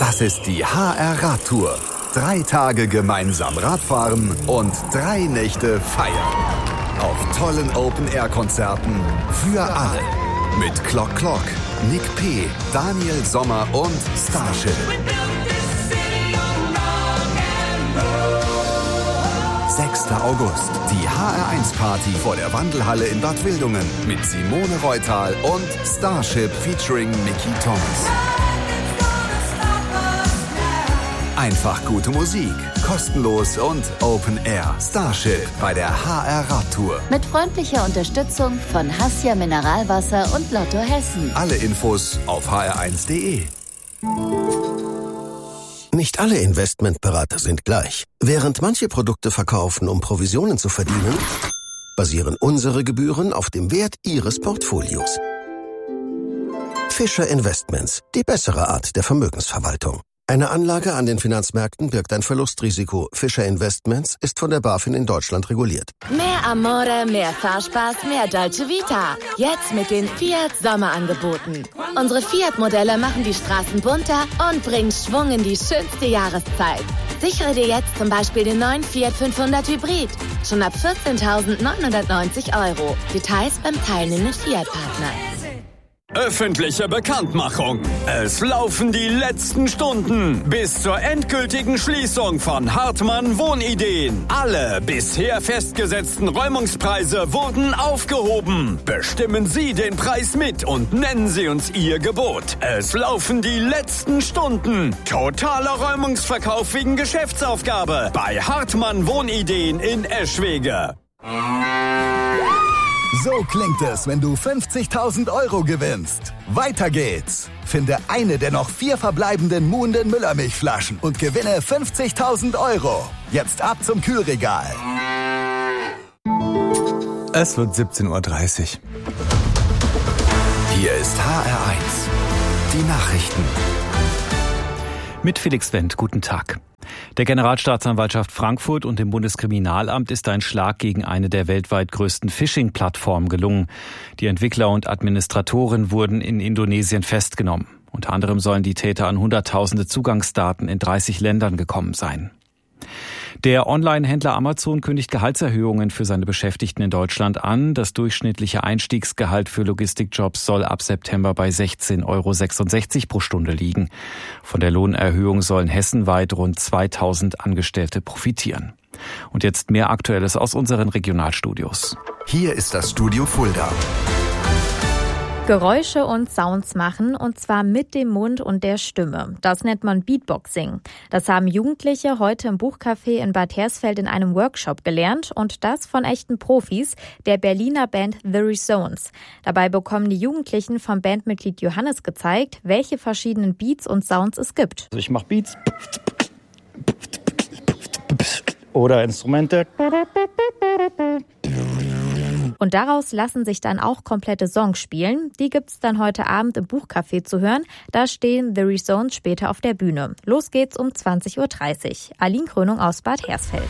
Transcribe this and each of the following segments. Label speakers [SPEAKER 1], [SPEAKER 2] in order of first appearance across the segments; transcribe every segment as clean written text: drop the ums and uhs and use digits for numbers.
[SPEAKER 1] Das ist die HR-Radtour. 3 Tage gemeinsam Radfahren und 3 Nächte feiern. Auf tollen Open-Air-Konzerten für alle. Mit Clock Clock, Nick P., Daniel Sommer und Starship. 6. August, die HR1-Party vor der Wandelhalle in Bad Wildungen mit Simone Reutal und Starship featuring Mickey Thomas. Einfach gute Musik, kostenlos und Open Air. Starship bei der HR-Radtour.
[SPEAKER 2] Mit freundlicher Unterstützung von Hassia Mineralwasser und Lotto Hessen.
[SPEAKER 1] Alle Infos auf hr1.de.
[SPEAKER 3] Nicht alle Investmentberater sind gleich. Während manche Produkte verkaufen, um Provisionen zu verdienen, basieren unsere Gebühren auf dem Wert Ihres Portfolios. Fischer Investments, die bessere Art der Vermögensverwaltung. Eine Anlage an den Finanzmärkten birgt ein Verlustrisiko. Fischer Investments ist von der BaFin in Deutschland reguliert.
[SPEAKER 4] Mehr Amore, mehr Fahrspaß, mehr Dolce Vita. Jetzt mit den Fiat Sommerangeboten. Unsere Fiat-Modelle machen die Straßen bunter und bringen Schwung in die schönste Jahreszeit. Sichere dir jetzt zum Beispiel den neuen Fiat 500 Hybrid. Schon ab 14.990 €. Details beim teilnehmenden Fiat-Partner.
[SPEAKER 5] Öffentliche Bekanntmachung. Es laufen die letzten Stunden bis zur endgültigen Schließung von Hartmann Wohnideen. Alle bisher festgesetzten Räumungspreise wurden aufgehoben. Bestimmen Sie den Preis mit und nennen Sie uns Ihr Gebot. Es laufen die letzten Stunden. Totaler Räumungsverkauf wegen Geschäftsaufgabe bei Hartmann Wohnideen in Eschwege.
[SPEAKER 6] So klingt es, wenn du 50.000 € gewinnst. Weiter geht's. Finde eine der noch 4 verbleibenden Muhnden Müllermilchflaschen und gewinne 50.000 €. Jetzt ab zum Kühlregal.
[SPEAKER 7] Es wird 17:30 Uhr.
[SPEAKER 1] Hier ist HR1. Die Nachrichten.
[SPEAKER 8] Mit Felix Wendt, guten Tag. Der Generalstaatsanwaltschaft Frankfurt und dem Bundeskriminalamt ist ein Schlag gegen eine der weltweit größten Phishing-Plattformen gelungen. Die Entwickler und Administratoren wurden in Indonesien festgenommen. Unter anderem sollen die Täter an Hunderttausende Zugangsdaten in 30 Ländern gekommen sein. Der Online-Händler Amazon kündigt Gehaltserhöhungen für seine Beschäftigten in Deutschland an. Das durchschnittliche Einstiegsgehalt für Logistikjobs soll ab September bei 16,66 € pro Stunde liegen. Von der Lohnerhöhung sollen hessenweit rund 2000 Angestellte profitieren. Und jetzt mehr Aktuelles aus unseren Regionalstudios.
[SPEAKER 1] Hier ist das Studio Fulda.
[SPEAKER 9] Geräusche und Sounds machen, und zwar mit dem Mund und der Stimme. Das nennt man Beatboxing. Das haben Jugendliche heute im Buchcafé in Bad Hersfeld in einem Workshop gelernt, und das von echten Profis, der Berliner Band The Rezones. Dabei bekommen die Jugendlichen vom Bandmitglied Johannes gezeigt, welche verschiedenen Beats und Sounds es gibt.
[SPEAKER 10] Also ich mache Beats oder Instrumente.
[SPEAKER 9] Und daraus lassen sich dann auch komplette Songs spielen. Die gibt's dann heute Abend im Buchcafé zu hören. Da stehen The Rezones später auf der Bühne. Los geht's um 20:30 Uhr. Aline Krönung aus Bad Hersfeld.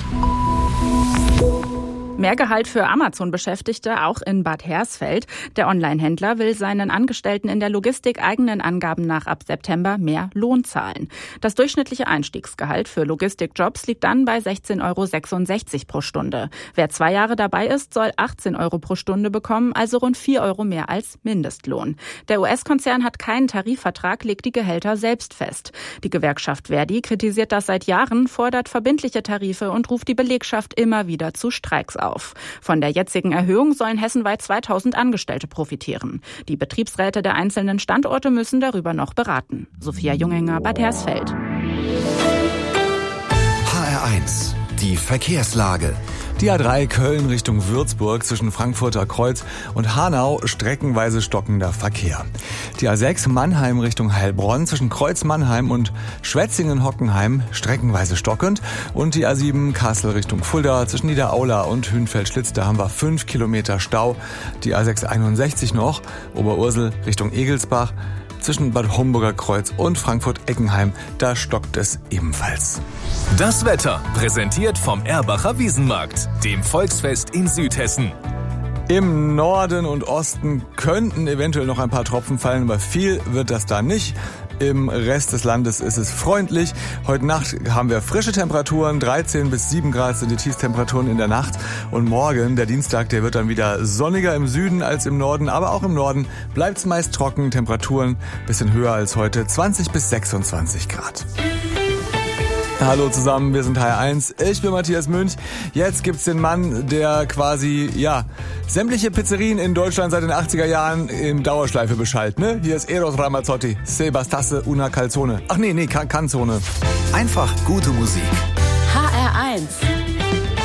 [SPEAKER 11] Mehr Gehalt für Amazon-Beschäftigte auch in Bad Hersfeld. Der Online-Händler will seinen Angestellten in der Logistik eigenen Angaben nach ab September mehr Lohn zahlen. Das durchschnittliche Einstiegsgehalt für Logistikjobs liegt dann bei 16,66 € pro Stunde. Wer 2 Jahre dabei ist, soll 18 € pro Stunde bekommen, also rund 4 € mehr als Mindestlohn. Der US-Konzern hat keinen Tarifvertrag, legt die Gehälter selbst fest. Die Gewerkschaft Verdi kritisiert das seit Jahren, fordert verbindliche Tarife und ruft die Belegschaft immer wieder zu Streiks auf. Von der jetzigen Erhöhung sollen hessenweit 2000 Angestellte profitieren. Die Betriebsräte der einzelnen Standorte müssen darüber noch beraten. Sophia Junginger, Bad Hersfeld.
[SPEAKER 1] HR1, die Verkehrslage.
[SPEAKER 7] Die A3 Köln Richtung Würzburg zwischen Frankfurter Kreuz und Hanau streckenweise stockender Verkehr. Die A6 Mannheim Richtung Heilbronn zwischen Kreuz Mannheim und Schwetzingen-Hockenheim streckenweise stockend. Und die A7 Kassel Richtung Fulda zwischen Niederaula und Hünfeld-Schlitz, da haben wir 5 Kilometer Stau. Die A6 61 noch, Oberursel Richtung Egelsbach. Zwischen Bad Homburger Kreuz und Frankfurt-Eckenheim, da stockt es ebenfalls.
[SPEAKER 12] Das Wetter, präsentiert vom Erbacher Wiesenmarkt, dem Volksfest in Südhessen.
[SPEAKER 7] Im Norden und Osten könnten eventuell noch ein paar Tropfen fallen, aber viel wird das da nicht. Im Rest des Landes ist es freundlich. Heute Nacht haben wir frische Temperaturen. 13 bis 7 Grad sind die Tiefstemperaturen in der Nacht. Und morgen, der Dienstag, der wird dann wieder sonniger im Süden als im Norden. Aber auch im Norden bleibt es meist trocken. Temperaturen bisschen höher als heute. 20 bis 26 Grad. Hallo zusammen, wir sind HR1. Ich bin Matthias Münch. Jetzt gibt's den Mann, der quasi, sämtliche Pizzerien in Deutschland seit den 80er Jahren in Dauerschleife beschallt, ne? Hier ist Eros Ramazzotti. Se bastasse una calzone. Ach nee, Canzone.
[SPEAKER 1] Einfach gute Musik.
[SPEAKER 2] HR1